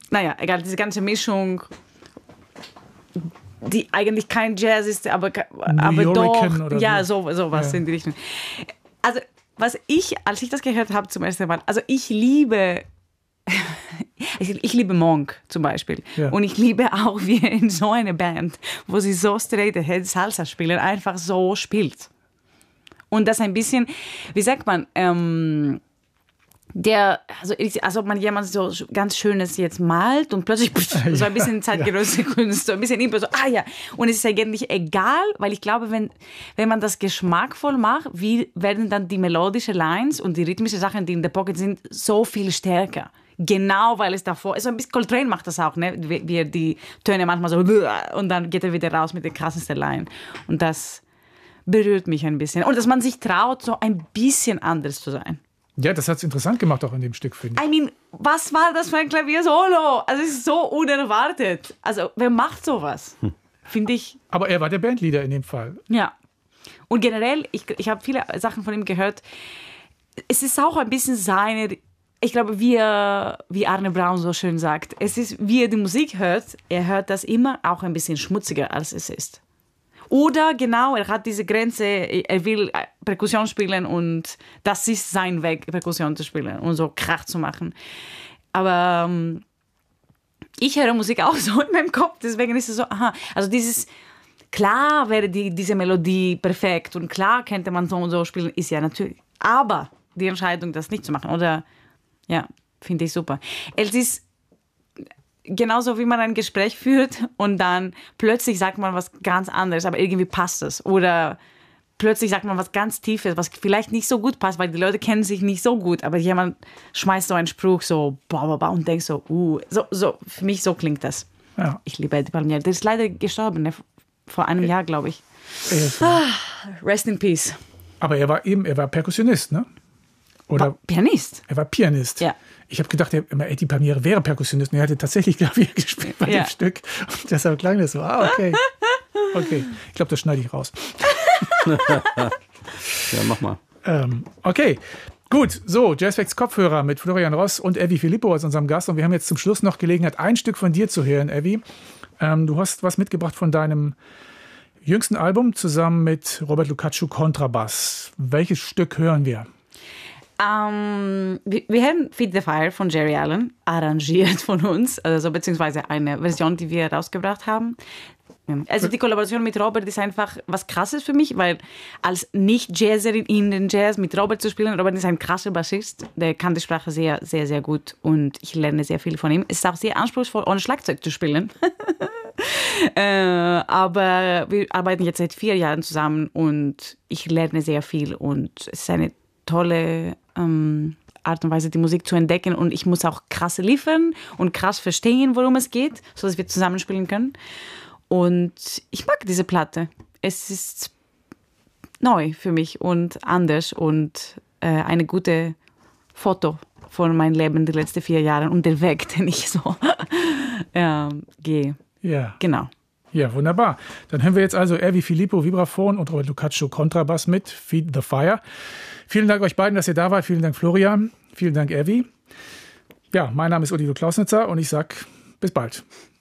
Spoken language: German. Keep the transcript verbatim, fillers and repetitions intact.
naja, egal, diese ganze Mischung, die eigentlich kein Jazz ist, aber, aber doch, oder ja, so, so was ja. in die Richtung. Also, was ich, als ich das gehört habe zum ersten Mal, also ich liebe, ich, ich liebe Monk zum Beispiel. Ja. Und ich liebe auch, wie er in so einer Band, wo sie so straight ahead Salsa spielen, einfach so spielt. Und das ein bisschen, wie sagt man, ähm, der, also als ob man jemand so ganz Schönes jetzt malt und plötzlich pff, so ein bisschen zeitgenössische ja. Kunst, so ein bisschen Impro, so, ah ja. Und es ist eigentlich egal, weil ich glaube, wenn, wenn man das geschmackvoll macht, wie werden dann die melodischen Lines und die rhythmischen Sachen, die in der Pocket sind, so viel stärker. Genau, weil es davor, also ein bisschen Coltrane macht das auch, ne? Wie, wie er die Töne manchmal so, und dann geht er wieder raus mit der krassesten Line. Und das berührt mich ein bisschen. Und dass man sich traut, so ein bisschen anders zu sein. Ja, das hat es interessant gemacht auch in dem Stück, finde ich. I mean, was war das für ein Klavier-Solo? Also es ist so unerwartet. Also wer macht sowas? Hm. Finde ich. Aber er war der Bandleader in dem Fall. Ja. Und generell, ich, ich habe viele Sachen von ihm gehört. Es ist auch ein bisschen seine, ich glaube, wie, wie Arne Braun so schön sagt, es ist, wie er die Musik hört, er hört das immer auch ein bisschen schmutziger, als es ist. Oder genau, er hat diese Grenze, er will Perkussion spielen und das ist sein Weg, Perkussion zu spielen und so Krach zu machen. Aber ähm, ich höre Musik auch so in meinem Kopf, deswegen ist es so, aha, also dieses, klar wäre die, diese Melodie perfekt und klar könnte man so und so spielen, ist ja natürlich, aber die Entscheidung, das nicht zu machen, oder, ja, finde ich super. Es ist genauso, wie man ein Gespräch führt und dann plötzlich sagt man was ganz anderes, aber irgendwie passt es. Oder plötzlich sagt man was ganz Tiefes, was vielleicht nicht so gut passt, weil die Leute kennen sich nicht so gut, aber jemand schmeißt so einen Spruch so bah, bah, bah, und denkt so, uh, so, so, für mich so klingt das. Ja. Ich liebe Eddie Palmieri. Der ist leider gestorben, ne? Vor einem Jahr, glaube ich. Ah, rest in peace. Aber er war eben, er war Perkussionist, ne? Oder war Pianist. Er war Pianist. Ja. Ich habe gedacht, Eddie Palmieri wäre Perkussionist und er hatte tatsächlich Klavier gespielt bei ja. dem Stück. Und deshalb klang das so. Ah, okay. Okay. Ich glaube, das schneide ich raus. Ja, mach mal. Ähm, okay. Gut, so, Jazzfacts Kopfhörer mit Florian Ross und Evi Filippo als unserem Gast. Und wir haben jetzt zum Schluss noch Gelegenheit, ein Stück von dir zu hören, Evi. Ähm, du hast was mitgebracht von deinem jüngsten Album zusammen mit Robert Lukacsou, Kontrabass. Welches Stück hören wir? Um, wir, wir haben Feed the Fire von Jerry Allen arrangiert von uns, also beziehungsweise eine Version, die wir rausgebracht haben. Also die Kollaboration mit Robert ist einfach was Krasses für mich, weil als Nicht-Jazzerin in den Jazz mit Robert zu spielen, Robert ist ein krasser Bassist, der kann die Sprache sehr, sehr, sehr gut und ich lerne sehr viel von ihm. Es ist auch sehr anspruchsvoll, ohne Schlagzeug zu spielen. äh, aber wir arbeiten jetzt seit vier Jahren zusammen und ich lerne sehr viel und es ist eine tolle ähm, Art und Weise, die Musik zu entdecken. Und ich muss auch krass liefern und krass verstehen, worum es geht, sodass wir zusammenspielen können. Und ich mag diese Platte. Es ist neu für mich und anders und äh, eine gute Foto von meinem Leben die letzten vier Jahre und der Weg, den ich so äh, gehe. Ja. Genau. Ja, wunderbar. Dann hören wir jetzt also Evi Filippo, Vibraphon und Robert Lukacsou, Kontrabass mit Feed the Fire. Vielen Dank euch beiden, dass ihr da wart. Vielen Dank, Florian. Vielen Dank, Evi. Ja, mein Name ist Odido Klausnitzer und ich sage bis bald.